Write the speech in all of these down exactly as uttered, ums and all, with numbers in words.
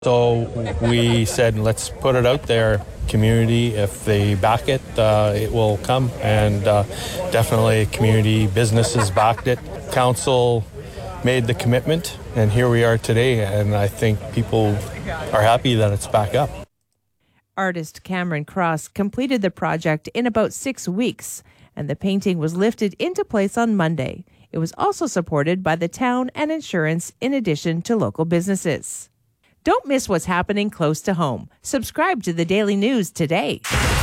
So we said, let's put it out there. Community, if they back it, uh, it will come. And uh, definitely community businesses backed it. Council made the commitment, and here we are today. And I think people are happy that it's back up. Artist Cameron Cross completed the project in about six weeks, and the painting was lifted into place on Monday. It was also supported by the town and insurance in addition to local businesses. Don't miss what's happening close to home. Subscribe to the Daily News today.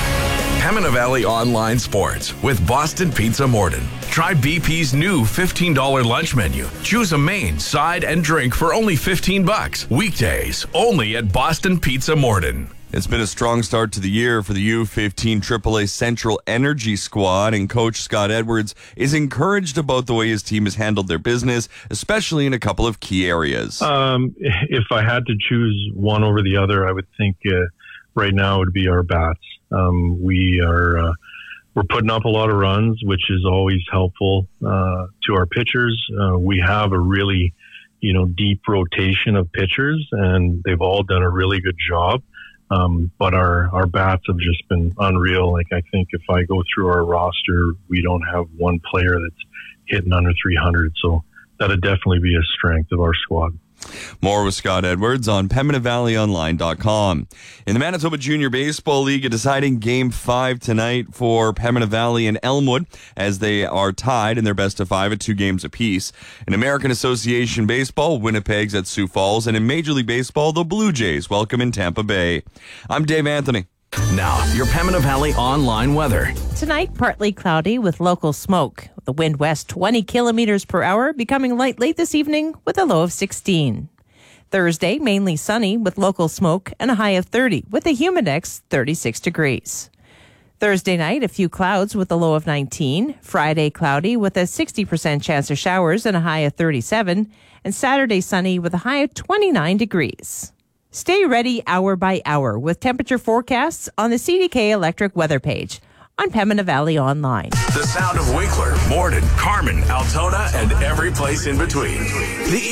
Pembina Valley Online Sports with Boston Pizza Morden. Try B P's new fifteen dollars lunch menu. Choose a main, side, and drink for only fifteen bucks. Weekdays, only at Boston Pizza Morden. It's been a strong start to the year for the U fifteen triple A Central Energy squad, and Coach Scott Edwards is encouraged about the way his team has handled their business, especially in a couple of key areas. Um, if I had to choose one over the other, I would think uh, right now it would be our bats. Um, we are uh, we're putting up a lot of runs, which is always helpful uh, to our pitchers. Uh, we have a really, you know, deep rotation of pitchers, and they've all done a really good job. Um, but our, our bats have just been unreal. Like, I think if I go through our roster, we don't have one player that's hitting under three hundred. So that'd definitely be a strength of our squad. More with Scott Edwards on Pembina Valley Online dot com. In the Manitoba Junior Baseball League, a deciding game five tonight for Pembina Valley and Elmwood as they are tied in their best of five at two games apiece. In American Association Baseball, Winnipeg's at Sioux Falls, and in Major League Baseball, the Blue Jays welcome in Tampa Bay. I'm Dave Anthony. Now, your Pembina Valley online weather. Tonight, partly cloudy with local smoke. The wind west twenty kilometers per hour, becoming light late this evening with a low of sixteen. Thursday, mainly sunny with local smoke and a high of thirty with a humidex thirty-six degrees. Thursday night, a few clouds with a low of nineteen. Friday, cloudy with a sixty percent chance of showers and a high of thirty-seven. And Saturday, sunny with a high of twenty-nine degrees. Stay ready hour by hour with temperature forecasts on the C D K Electric weather page on Pembina Valley Online. The sound of Winkler, Morden, Carman, Altona, and every place in between. The